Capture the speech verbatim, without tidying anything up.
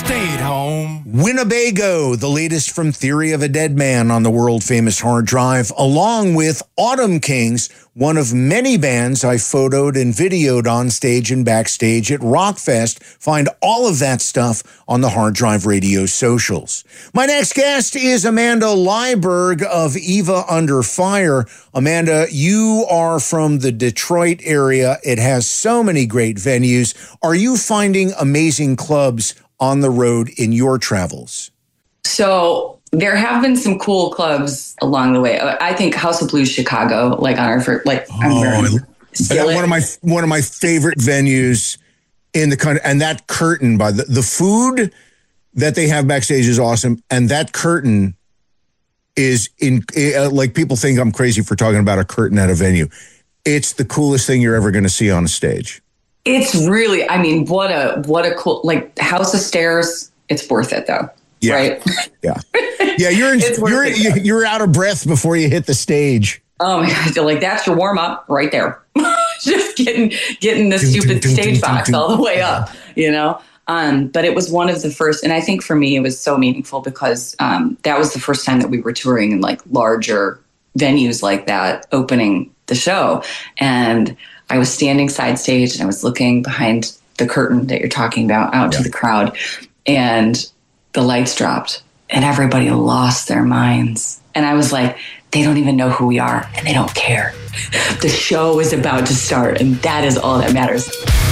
stayed home. Winnebago, the latest from Theory of a Dead Man on the world-famous hard drive, along with Autumn Kings, one of many bands I photoed and videoed on stage and backstage at Rockfest. Find all of that stuff on the Hard Drive Radio socials. My next guest is Amanda Lyberg of Eva Under Fire. Amanda, you are from the Detroit area. It has so many great venues. Are you finding amazing clubs on the road in your travels? So there have been some cool clubs along the way. I think House of Blues Chicago, like on our first, like oh, one of my one of my favorite venues in the country, and that curtain by the the food that they have backstage is awesome, and that curtain is in uh, like people think I'm crazy for talking about a curtain at a venue. It's the coolest thing you're ever going to see on a stage. It's really, I mean, what a what a cool, like House of Stairs. It's worth it though. Yeah. Right. Yeah. Yeah. You're in, you're it, you're out of breath before you hit the stage. Oh my God. Like that's your warm up right there. Just getting, getting the stupid stage box all the way up, you know? Um, but it was one of the first, and I think for me, it was so meaningful because um, that was the first time that we were touring in like larger venues like that, opening the show. And I was standing side stage and I was looking behind the curtain that you're talking about out yeah. to the crowd, and the lights dropped and everybody lost their minds. And I was like, they don't even know who we are and they don't care. The show is about to start and that is all that matters.